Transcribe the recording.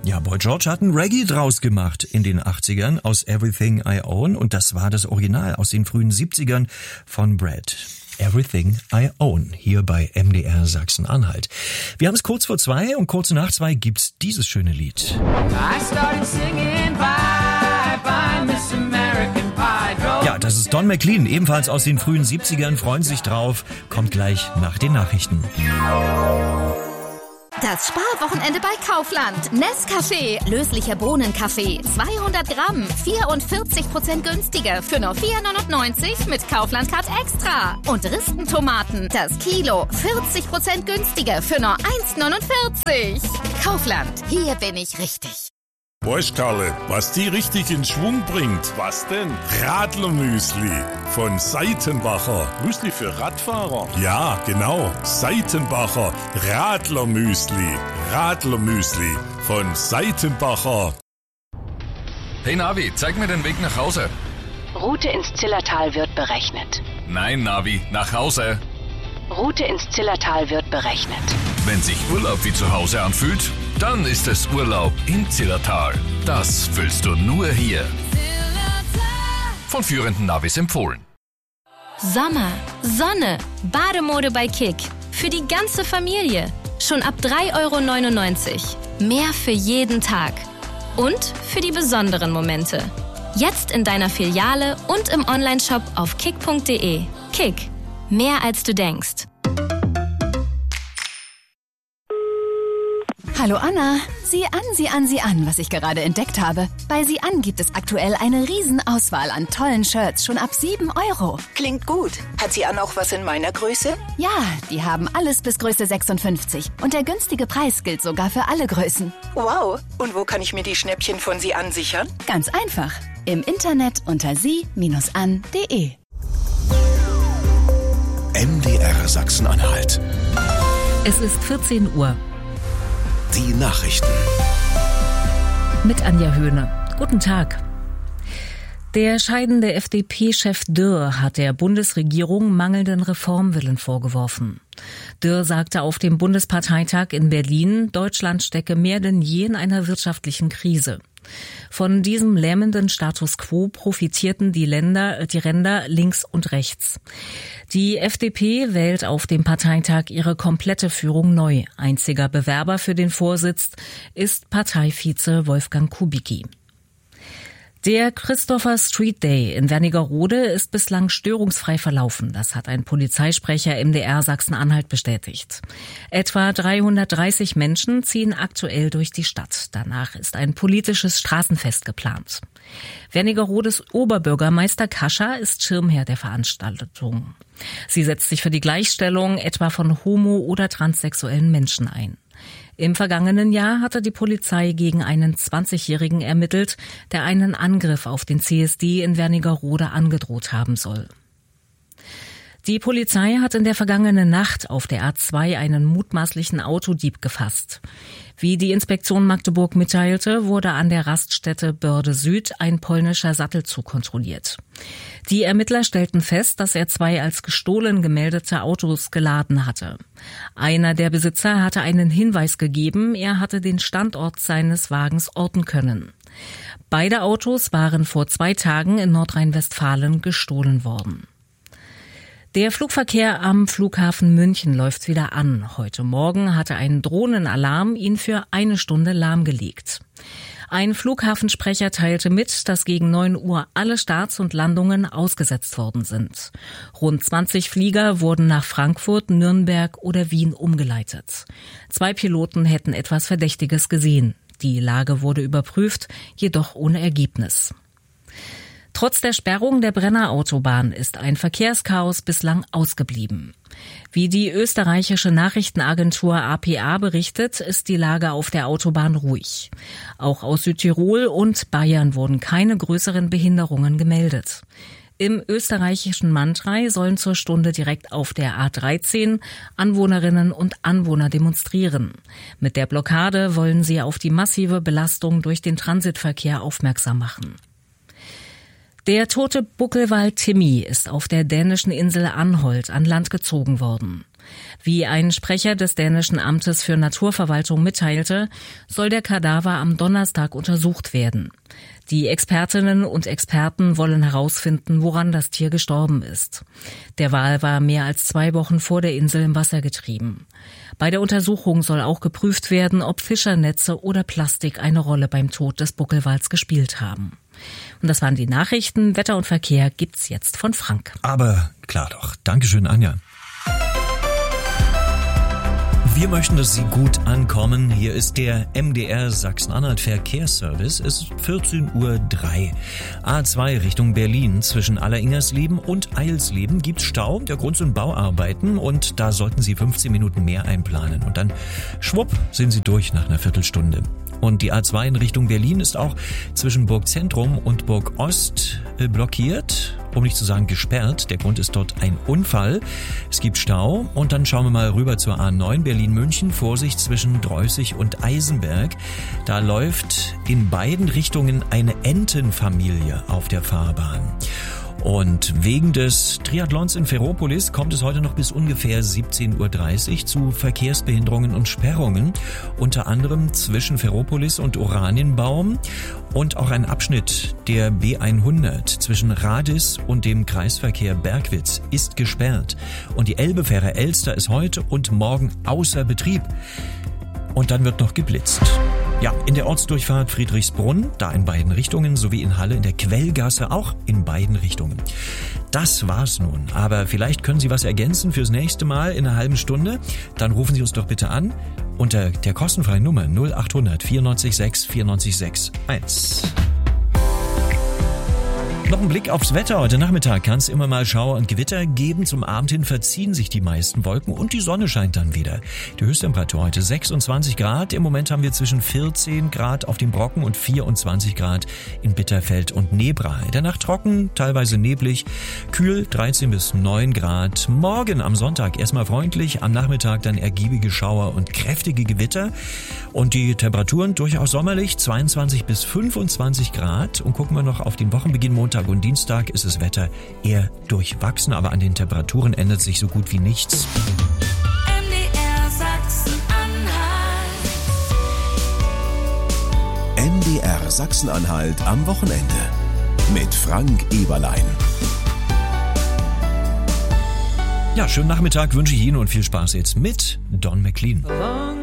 Ja, Boy George hat ein Reggae draus gemacht in den 80ern aus Everything I Own und das war das Original aus den frühen 70ern von Brad. Everything I Own, hier bei MDR Sachsen-Anhalt. Wir haben es kurz vor 2 und kurz nach 2 gibt's dieses schöne Lied. I started singing Bye Bye Miss American Pie. Ja, das ist Don McLean, ebenfalls aus den frühen 70ern, freuen sich drauf, kommt gleich nach den Nachrichten. Das Sparwochenende bei Kaufland. Nescafé, löslicher Bohnenkaffee, 200 Gramm, 44% günstiger für nur 4,99 mit Kaufland Card Extra. Und Ristentomaten, das Kilo, 40% günstiger für nur 1,49. Kaufland, hier bin ich richtig. Weißt Karle, was die richtig in Schwung bringt? Was denn? Radlermüsli von Seitenbacher. Müsli für Radfahrer? Ja, genau. Seitenbacher Radlermüsli. Radlermüsli von Seitenbacher. Hey Navi, zeig mir den Weg nach Hause. Route ins Zillertal wird berechnet. Nein, Navi, nach Hause. Route ins Zillertal wird berechnet. Wenn sich Urlaub wie zu Hause anfühlt, dann ist es Urlaub im Zillertal. Das fühlst du nur hier. Von führenden Navis empfohlen. Sommer, Sonne, Bademode bei Kick. Für die ganze Familie. Schon ab 3,99 €. Mehr für jeden Tag. Und für die besonderen Momente. Jetzt in deiner Filiale und im Onlineshop auf kick.de. Kick. Mehr als du denkst. Hallo Anna, sieh an, was ich gerade entdeckt habe. Bei Sieh an gibt es aktuell eine Riesenauswahl an tollen Shirts, schon ab 7 €. Klingt gut. Hat Sieh an auch was in meiner Größe? Ja, die haben alles bis Größe 56 und der günstige Preis gilt sogar für alle Größen. Wow, und wo kann ich mir die Schnäppchen von Sieh an sichern? Ganz einfach, im Internet unter sie-an.de. MDR Sachsen-Anhalt. Es ist 14 Uhr. Die Nachrichten. Mit Anja Höhne. Guten Tag. Der scheidende FDP-Chef Dürr hat der Bundesregierung mangelnden Reformwillen vorgeworfen. Dürr sagte auf dem Bundesparteitag in Berlin, Deutschland stecke mehr denn je in einer wirtschaftlichen Krise. Von diesem lähmenden Status quo profitierten die Ränder links und rechts. Die FDP wählt auf dem Parteitag ihre komplette Führung neu. Einziger Bewerber für den Vorsitz ist Parteivize Wolfgang Kubicki. Der Christopher Street Day in Wernigerode ist bislang störungsfrei verlaufen. Das hat ein Polizeisprecher MDR Sachsen-Anhalt bestätigt. Etwa 330 Menschen ziehen aktuell durch die Stadt. Danach ist ein politisches Straßenfest geplant. Wernigerodes Oberbürgermeister Kascher ist Schirmherr der Veranstaltung. Sie setzt sich für die Gleichstellung etwa von homo- oder transsexuellen Menschen ein. Im vergangenen Jahr hatte die Polizei gegen einen 20-Jährigen ermittelt, der einen Angriff auf den CSD in Wernigerode angedroht haben soll. Die Polizei hat in der vergangenen Nacht auf der A2 einen mutmaßlichen Autodieb gefasst. Wie die Inspektion Magdeburg mitteilte, wurde an der Raststätte Börde Süd ein polnischer Sattelzug kontrolliert. Die Ermittler stellten fest, dass er 2 als gestohlen gemeldete Autos geladen hatte. Einer der Besitzer hatte einen Hinweis gegeben, er hatte den Standort seines Wagens orten können. Beide Autos waren vor 2 Tagen in Nordrhein-Westfalen gestohlen worden. Der Flugverkehr am Flughafen München läuft wieder an. Heute Morgen hatte ein Drohnenalarm ihn für 1 Stunde lahmgelegt. Ein Flughafensprecher teilte mit, dass gegen 9 Uhr alle Starts und Landungen ausgesetzt worden sind. Rund 20 Flieger wurden nach Frankfurt, Nürnberg oder Wien umgeleitet. 2 Piloten hätten etwas Verdächtiges gesehen. Die Lage wurde überprüft, jedoch ohne Ergebnis. Trotz der Sperrung der Brenner Autobahn ist ein Verkehrschaos bislang ausgeblieben. Wie die österreichische Nachrichtenagentur APA berichtet, ist die Lage auf der Autobahn ruhig. Auch aus Südtirol und Bayern wurden keine größeren Behinderungen gemeldet. Im österreichischen Mantrei sollen zur Stunde direkt auf der A13 Anwohnerinnen und Anwohner demonstrieren. Mit der Blockade wollen sie auf die massive Belastung durch den Transitverkehr aufmerksam machen. Der tote Buckelwal Timmy ist auf der dänischen Insel Anholt an Land gezogen worden. Wie ein Sprecher des dänischen Amtes für Naturverwaltung mitteilte, soll der Kadaver am Donnerstag untersucht werden. Die Expertinnen und Experten wollen herausfinden, woran das Tier gestorben ist. Der Wal war mehr als 2 Wochen vor der Insel im Wasser getrieben. Bei der Untersuchung soll auch geprüft werden, ob Fischernetze oder Plastik eine Rolle beim Tod des Buckelwals gespielt haben. Und das waren die Nachrichten. Wetter und Verkehr gibt's jetzt von Frank. Aber klar doch. Dankeschön, Anja. Wir möchten, dass Sie gut ankommen. Hier ist der MDR Sachsen-Anhalt Verkehrsservice. Es ist 14:03 Uhr. A2 Richtung Berlin. Zwischen Alleringersleben und Eilsleben gibt's Stau. Der Grund sind Bauarbeiten und da sollten Sie 15 Minuten mehr einplanen. Und dann, schwupp, sind Sie durch nach einer Viertelstunde. Und die A2 in Richtung Berlin ist auch zwischen Burgzentrum und Burgost blockiert, um nicht zu sagen gesperrt. Der Grund ist dort ein Unfall. Es gibt Stau und dann schauen wir mal rüber zur A9 Berlin-München. Vorsicht zwischen Dreußig und Eisenberg. Da läuft in beiden Richtungen eine Entenfamilie auf der Fahrbahn. Und wegen des Triathlons in Ferropolis kommt es heute noch bis ungefähr 17:30 Uhr zu Verkehrsbehinderungen und Sperrungen, unter anderem zwischen Ferropolis und Oranienbaum und auch ein Abschnitt der B100 zwischen Radis und dem Kreisverkehr Bergwitz ist gesperrt und die Elbefähre Elster ist heute und morgen außer Betrieb. Und dann wird noch geblitzt. Ja, in der Ortsdurchfahrt Friedrichsbrunn, da in beiden Richtungen, sowie in Halle in der Quellgasse auch in beiden Richtungen. Das war's nun. Aber vielleicht können Sie was ergänzen fürs nächste Mal in einer halben Stunde. Dann rufen Sie uns doch bitte an unter der kostenfreien Nummer 0800 94 6 94 6 1. Noch ein Blick aufs Wetter. Heute Nachmittag kann es immer mal Schauer und Gewitter geben. Zum Abend hin verziehen sich die meisten Wolken und die Sonne scheint dann wieder. Die Höchsttemperatur heute 26 Grad. Im Moment haben wir zwischen 14 Grad auf dem Brocken und 24 Grad in Bitterfeld und Nebra. In der Nacht trocken, teilweise neblig, kühl 13 bis 9 Grad. Morgen am Sonntag erstmal freundlich, am Nachmittag dann ergiebige Schauer und kräftige Gewitter. Und die Temperaturen durchaus sommerlich, 22 bis 25 Grad. Und gucken wir noch auf den Wochenbeginn Montag und Dienstag ist das Wetter eher durchwachsen, aber an den Temperaturen ändert sich so gut wie nichts. MDR Sachsen-Anhalt. MDR Sachsen-Anhalt am Wochenende mit Frank Eberlein. Ja, schönen Nachmittag wünsche ich Ihnen und viel Spaß jetzt mit Don McLean.